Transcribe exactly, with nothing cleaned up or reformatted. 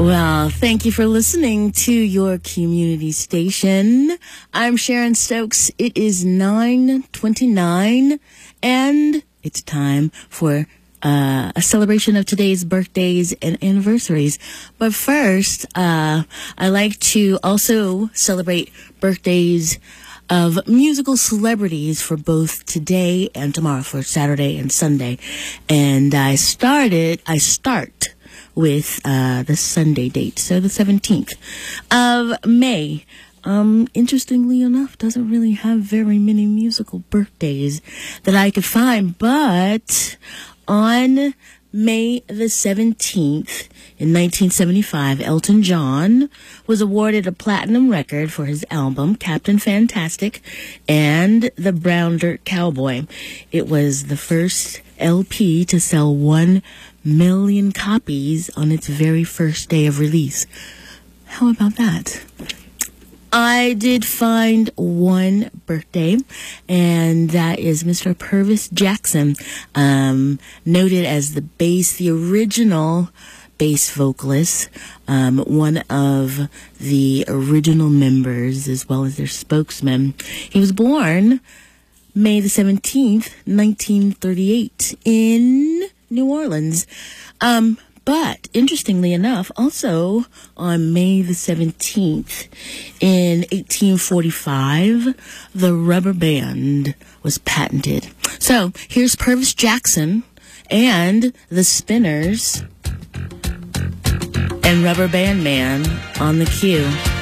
Well, thank you for listening to your community station. I'm Sharon Stokes. It is nine twenty-nine, and it's time for uh, a celebration of today's birthdays and anniversaries. But first, uh, I like to also celebrate birthdays of musical celebrities for both today and tomorrow, for Saturday and Sunday. And I started, I start with uh, the Sunday date, so the seventeenth of May. Um, interestingly enough, doesn't really have very many musical birthdays that I could find, but on May the seventeenth, in nineteen seventy-five, Elton John was awarded a platinum record for his album, Captain Fantastic and the Brown Dirt Cowboy. It was the first L P to sell one million copies on its very first day of release. How about that? I did find one birthday, and that is Mister Purvis Jackson, um, noted as the bass, the original bass vocalist, um, one of the original members as well as their spokesman. He was born May the seventeenth, nineteen thirty-eight in New Orleans. Um, but interestingly enough, also on May the seventeenth in eighteen forty-five, the rubber band was patented. So here's Purvis Jackson and the Spinners and Rubber Band Man on the cue.